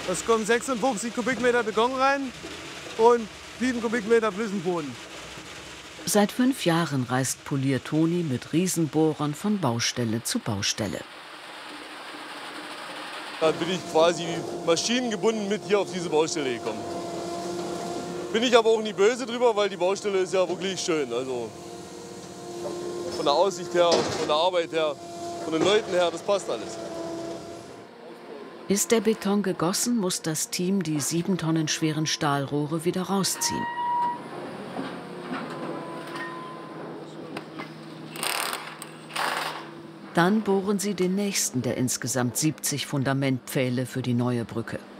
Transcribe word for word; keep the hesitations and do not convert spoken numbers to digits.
Es kommen sechsundfünfzig Kubikmeter Beton rein und sieben Kubikmeter Flüssenboden. Seit fünf Jahren reist Polier Toni mit Riesenbohrern von Baustelle zu Baustelle. Dann bin ich quasi maschinengebunden mit hier auf diese Baustelle gekommen. Bin ich aber auch nie böse drüber, weil die Baustelle ist ja wirklich schön. Also von der Aussicht her, von der Arbeit her, von den Leuten her, das passt alles. Ist der Beton gegossen, muss das Team die sieben Tonnen schweren Stahlrohre wieder rausziehen. Dann bohren sie den nächsten der insgesamt siebzig Fundamentpfähle für die neue Brücke.